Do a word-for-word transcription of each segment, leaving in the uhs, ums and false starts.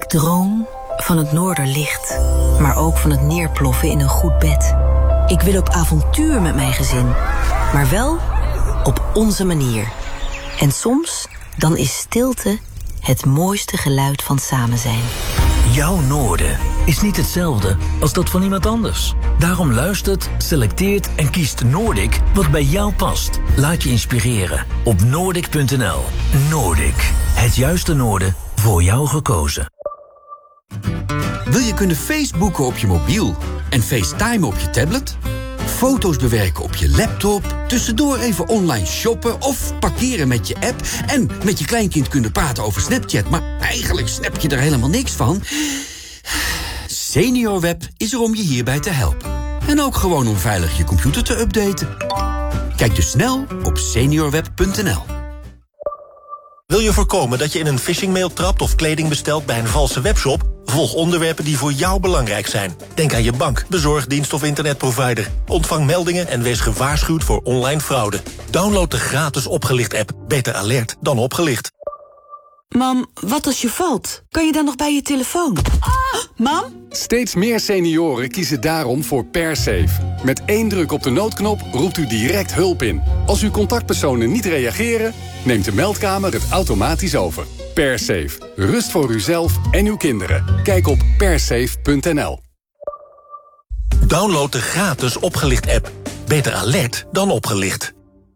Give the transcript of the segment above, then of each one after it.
droom van het noorderlicht, maar ook van het neerploffen in een goed bed. Ik wil op avontuur met mijn gezin, maar wel op onze manier. En soms, dan is stilte het mooiste geluid van samen zijn. Jouw noorden is niet hetzelfde als dat van iemand anders. Daarom luistert, selecteert en kiest Noordic wat bij jou past. Laat je inspireren op Noordic punt n l. Noordic, het juiste noorden voor jou gekozen. Wil je kunnen Facebooken op je mobiel en FaceTime op je tablet? Foto's bewerken op je laptop, tussendoor even online shoppen of parkeren met je app en met je kleinkind kunnen praten over Snapchat, maar eigenlijk snap je er helemaal niks van? SeniorWeb is er om je hierbij te helpen. En ook gewoon om veilig je computer te updaten. Kijk dus snel op seniorweb punt n l. Wil je voorkomen dat je in een phishingmail trapt of kleding bestelt bij een valse webshop? Volg onderwerpen die voor jou belangrijk zijn. Denk aan je bank, bezorgdienst of internetprovider. Ontvang meldingen en wees gewaarschuwd voor online fraude. Download de gratis Opgelicht-app. Beter alert dan opgelicht. Mam, wat als je valt? Kan je dan nog bij je telefoon? Ah! Mam? Steeds meer senioren kiezen daarom voor PerSafe. Met één druk op de noodknop roept u direct hulp in. Als uw contactpersonen niet reageren, neemt de meldkamer het automatisch over. PerSafe. Rust voor uzelf en uw kinderen. Kijk op persafe punt n l. Download de gratis Opgelicht-app. Beter alert dan opgelicht.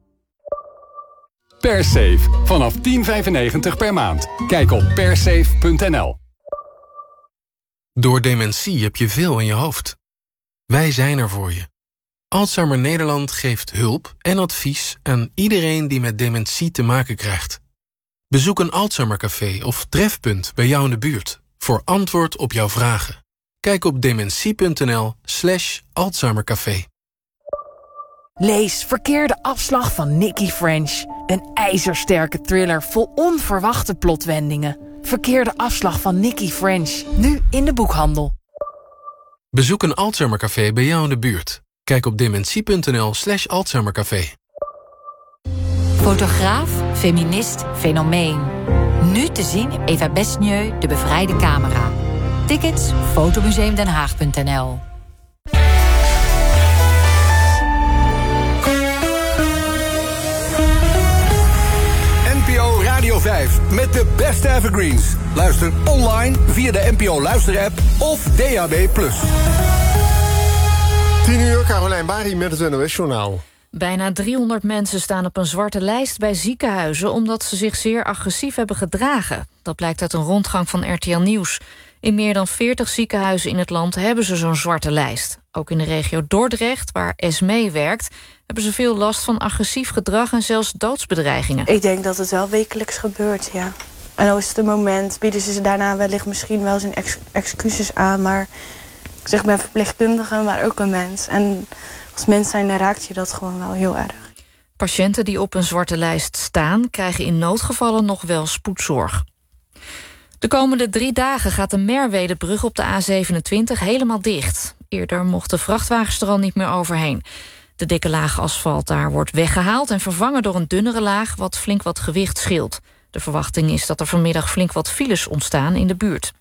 PerSafe. Vanaf tien vijfennegentig per maand. Kijk op persafe punt n l. Door dementie heb je veel in je hoofd. Wij zijn er voor je. Alzheimer Nederland geeft hulp en advies aan iedereen die met dementie te maken krijgt. Bezoek een Alzheimercafé of trefpunt bij jou in de buurt voor antwoord op jouw vragen. Kijk op dementie punt n l slash Alzheimercafé. Lees Verkeerde afslag van Nikki French. Een ijzersterke thriller vol onverwachte plotwendingen. Verkeerde afslag van Nikki French. Nu in de boekhandel. Bezoek een Alzheimercafé bij jou in de buurt. Kijk op dementie punt n l slash Alzheimercafé. Fotograaf, feminist, fenomeen. Nu te zien in Eva Besnieu, De Bevrijde Camera. Tickets, fotomuseum den haag punt n l. N P O Radio vijf met de beste evergreens. Luister online via de N P O Luister-app of D A B plus. tien uur, Carolijn Bari met het N O S-journaal. Bijna driehonderd mensen staan op een zwarte lijst bij ziekenhuizen omdat ze zich zeer agressief hebben gedragen. Dat blijkt uit een rondgang van R T L Nieuws. In meer dan veertig ziekenhuizen in het land hebben ze zo'n zwarte lijst. Ook in de regio Dordrecht, waar Esmee werkt, hebben ze veel last van agressief gedrag en zelfs doodsbedreigingen. Ik denk dat het wel wekelijks gebeurt, ja. En dan is het een moment, bieden ze ze daarna wellicht misschien wel zijn ex- excuses aan, maar ik zeg, ik ben verpleegkundige, maar ook een mens. En als mens zijn, dan raakt je dat gewoon wel heel erg. Patiënten die op een zwarte lijst staan, krijgen in noodgevallen nog wel spoedzorg. De komende drie dagen gaat de Merwedebrug op de A zevenentwintig helemaal dicht. Eerder mochten vrachtwagens er al niet meer overheen. De dikke laag asfalt daar wordt weggehaald en vervangen door een dunnere laag wat flink wat gewicht scheelt. De verwachting is dat er vanmiddag flink wat files ontstaan in de buurt.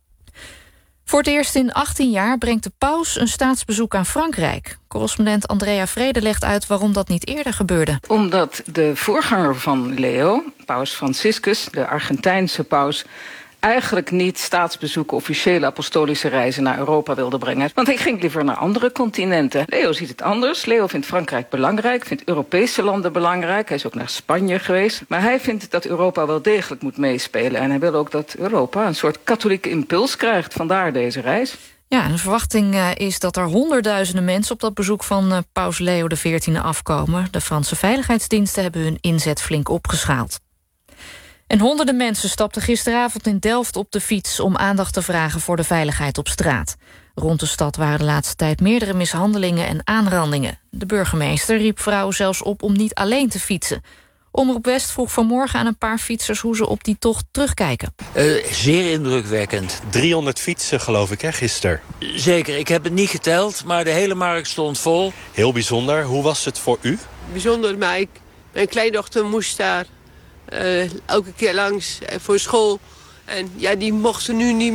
Voor het eerst in achttien jaar brengt de paus een staatsbezoek aan Frankrijk. Correspondent Andrea Vrede legt uit waarom dat niet eerder gebeurde. Omdat de voorganger van Leo, paus Franciscus, de Argentijnse paus, eigenlijk niet staatsbezoeken, officiële apostolische reizen naar Europa wilde brengen. Want hij ging liever naar andere continenten. Leo ziet het anders. Leo vindt Frankrijk belangrijk, vindt Europese landen belangrijk. Hij is ook naar Spanje geweest. Maar hij vindt dat Europa wel degelijk moet meespelen. En hij wil ook dat Europa een soort katholieke impuls krijgt. Vandaar deze reis. Ja, en de verwachting uh, is dat er honderdduizenden mensen op dat bezoek van uh, paus Leo de veertiende afkomen. De Franse veiligheidsdiensten hebben hun inzet flink opgeschaald. En honderden mensen stapten gisteravond in Delft op de fiets om aandacht te vragen voor de veiligheid op straat. Rond de stad waren de laatste tijd meerdere mishandelingen en aanrandingen. De burgemeester riep vrouwen zelfs op om niet alleen te fietsen. Omroep West vroeg vanmorgen aan een paar fietsers hoe ze op die tocht terugkijken. Uh, zeer indrukwekkend. driehonderd fietsen geloof ik, hè, gisteren? Zeker, ik heb het niet geteld, maar de hele markt stond vol. Heel bijzonder. Hoe was het voor u? Bijzonder, maar ik, mijn kleindochter moest daar uh, elke keer langs uh, voor school. En ja, die mocht ze nu niet